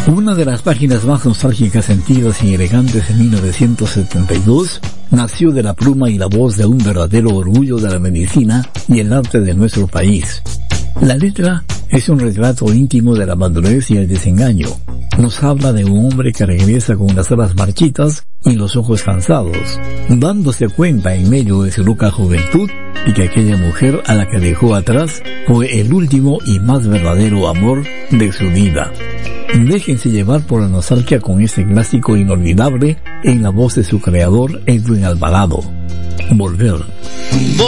Una de las páginas más nostálgicas, sentidas y elegantes en 1972 nació de la pluma y la voz de un verdadero orgullo de la medicina y el arte de nuestro país. La letra es un retrato íntimo de la madurez y el desengaño. Nos habla de un hombre que regresa con las alas marchitas y los ojos cansados, dándose cuenta en medio de su loca juventud y que aquella mujer a la que dejó atrás fue el último y más verdadero amor de su vida. Déjense llevar por la nostalgia con este clásico inolvidable en la voz de su creador, Edwin Alvarado. Volver.